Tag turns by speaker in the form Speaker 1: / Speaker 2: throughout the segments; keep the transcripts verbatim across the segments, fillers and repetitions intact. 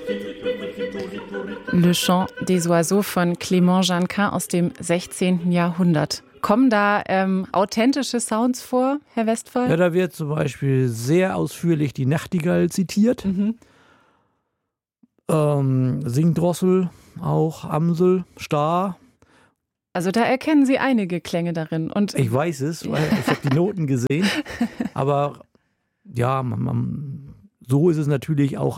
Speaker 1: Le Chant des Oiseaux von Clément Janquin aus dem sechzehnten Jahrhundert. Kommen da ähm, authentische Sounds vor, Herr Westphal?
Speaker 2: Ja, da wird zum Beispiel sehr ausführlich die Nachtigall zitiert.
Speaker 1: Mhm.
Speaker 2: Ähm, Singdrossel, auch Amsel, Star.
Speaker 1: Also da erkennen Sie einige Klänge darin. Und
Speaker 2: ich weiß es, weil ich habe die Noten gesehen. Aber ja, man, man, so ist es natürlich auch,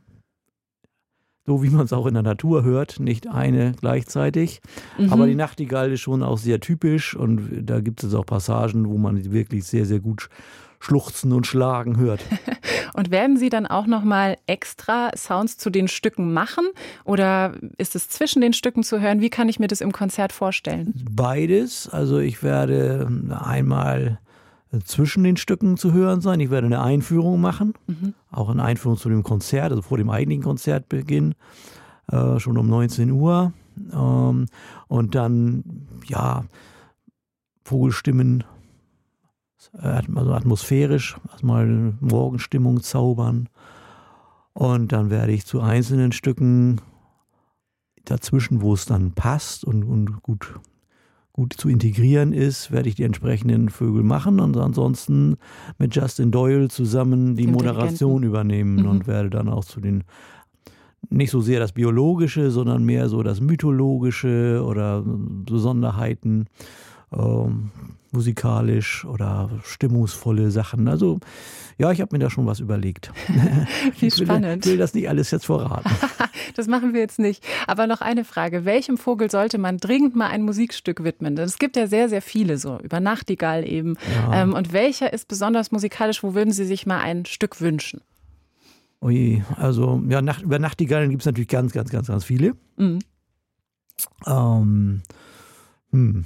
Speaker 2: so wie man es auch in der Natur hört, nicht eine gleichzeitig. Mhm. Aber die Nachtigall ist schon auch sehr typisch und da gibt es auch Passagen, wo man wirklich sehr, sehr gut schluchzen und schlagen hört.
Speaker 1: Und werden Sie dann auch nochmal extra Sounds zu den Stücken machen oder ist es zwischen den Stücken zu hören? Wie kann ich mir das im Konzert vorstellen?
Speaker 2: Beides. Also ich werde einmal zwischen den Stücken zu hören sein. Ich werde eine Einführung machen, mhm. auch eine Einführung zu dem Konzert, also vor dem eigentlichen Konzertbeginn, äh, schon um neunzehn Uhr. Ähm, und dann, ja, Vogelstimmen, also atmosphärisch, erstmal Morgenstimmung zaubern. Und dann werde ich zu einzelnen Stücken dazwischen, wo es dann passt und, und gut, gut zu integrieren ist, werde ich die entsprechenden Vögel machen und ansonsten mit Justin Doyle zusammen die Moderation übernehmen mhm. und werde dann auch zu den, nicht so sehr das Biologische, sondern mehr so das Mythologische oder Besonderheiten, ähm, musikalisch oder stimmungsvolle Sachen. Also ja, ich habe mir da schon was überlegt.
Speaker 1: Wie
Speaker 2: ich will,
Speaker 1: spannend.
Speaker 2: Ich will das nicht alles jetzt verraten.
Speaker 1: Das machen wir jetzt nicht. Aber noch eine Frage. Welchem Vogel sollte man dringend mal ein Musikstück widmen? Es gibt ja sehr, sehr viele so, über Nachtigall eben. Ja. Ähm, und welcher ist besonders musikalisch? Wo würden Sie sich mal ein Stück wünschen?
Speaker 2: Ui, also ja, nach, über Nachtigallen gibt es natürlich ganz, ganz, ganz, ganz viele. Mhm. Ähm, hm.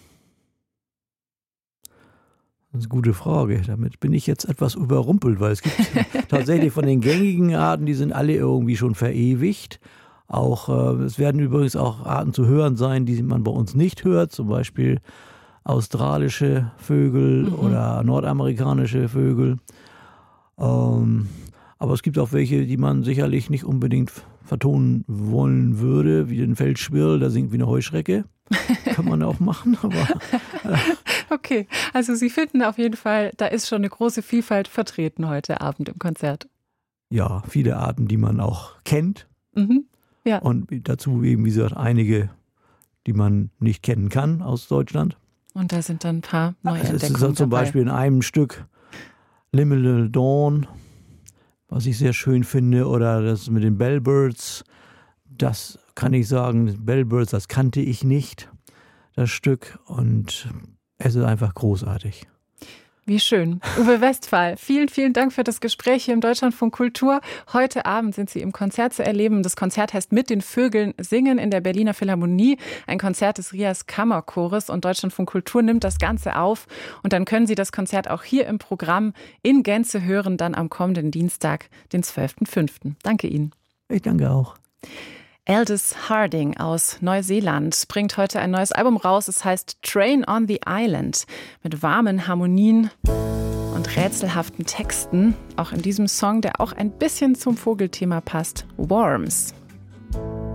Speaker 2: Das ist eine gute Frage. Damit bin ich jetzt etwas überrumpelt, weil es gibt tatsächlich von den gängigen Arten, die sind alle irgendwie schon verewigt. Auch äh, es werden übrigens auch Arten zu hören sein, die man bei uns nicht hört, zum Beispiel australische Vögel mhm. oder nordamerikanische Vögel. Ähm, aber es gibt auch welche, die man sicherlich nicht unbedingt vertonen wollen würde, wie den Feldschwirl, der singt wie eine Heuschrecke. Kann man auch machen, aber... Äh,
Speaker 1: Okay, also Sie finden auf jeden Fall, da ist schon eine große Vielfalt vertreten heute Abend im Konzert.
Speaker 2: Ja, viele Arten, die man auch kennt.
Speaker 1: Mhm, ja.
Speaker 2: Und dazu eben, wie gesagt, einige, die man nicht kennen kann aus Deutschland.
Speaker 1: Und da sind dann ein paar neue
Speaker 2: also
Speaker 1: Entdeckungen
Speaker 2: Es ist zum
Speaker 1: dabei.
Speaker 2: Beispiel in einem Stück Liminal Dawn, was ich sehr schön finde, oder das mit den Bellbirds. Das kann ich sagen, Bellbirds, das kannte ich nicht, das Stück. Und es ist einfach großartig.
Speaker 1: Wie schön. Uwe Westphal, vielen, vielen Dank für das Gespräch hier im Deutschlandfunk Kultur. Heute Abend sind Sie im Konzert zu erleben. Das Konzert heißt Mit den Vögeln singen in der Berliner Philharmonie. Ein Konzert des Rias Kammerchores und Deutschlandfunk Kultur nimmt das Ganze auf. Und dann können Sie das Konzert auch hier im Programm in Gänze hören, dann am kommenden Dienstag, den zwölften fünften Danke Ihnen.
Speaker 2: Ich danke auch.
Speaker 1: Aldous Harding aus Neuseeland bringt heute ein neues Album raus. Es heißt Train on the Island mit warmen Harmonien und rätselhaften Texten. Auch in diesem Song, der auch ein bisschen zum Vogelthema passt, Worms.